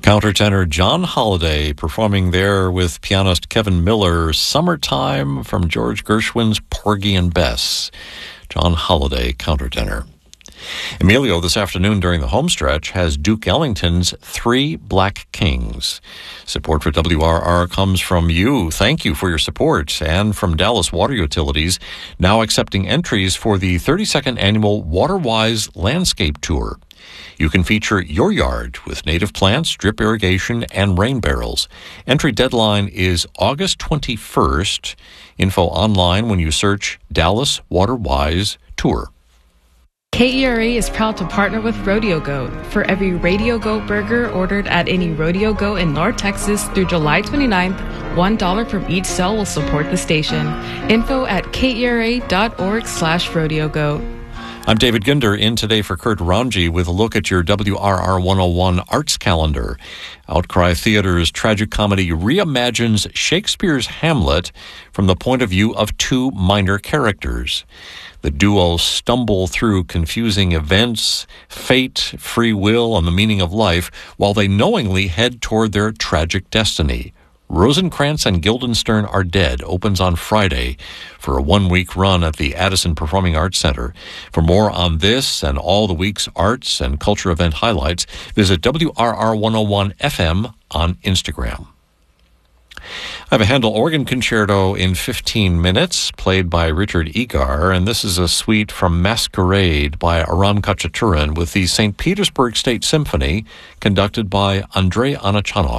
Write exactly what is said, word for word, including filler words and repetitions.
Countertenor John Holliday performing there with pianist Kevin Miller, Summertime from George Gershwin's Porgy and Bess. John Holliday, countertenor. Emilio this afternoon during the homestretch has Duke Ellington's Three Black Kings. Support for W R R comes from you. Thank you for your support. And from Dallas Water Utilities, now accepting entries for the thirty-second annual WaterWise Landscape Tour. You can feature your yard with native plants, drip irrigation, and rain barrels. Entry deadline is August twenty-first. Info online when you search Dallas WaterWise Tour. K E R A is proud to partner with Rodeo Goat. For every Radio Goat burger ordered at any Rodeo Goat in North Texas through July twenty-ninth, one dollar from each sale will support the station. Info at kera.org slash rodeo goat. I'm David Ginder, in today for Kurt Ranji with a look at your W R R one oh one arts calendar. Outcry Theater's tragic comedy reimagines Shakespeare's Hamlet from the point of view of two minor characters. The duo stumble through confusing events, fate, free will, and the meaning of life while they knowingly head toward their tragic destiny. Rosencrantz and Guildenstern Are Dead opens on Friday for a one-week run at the Addison Performing Arts Center. For more on this and all the week's arts and culture event highlights, visit W R R one oh one F M on Instagram. I have a Handel organ concerto in fifteen minutes, played by Richard Egar, and this is a suite from Masquerade by Aram Khachaturian with the Saint Petersburg State Symphony, conducted by Andrei Anachanov.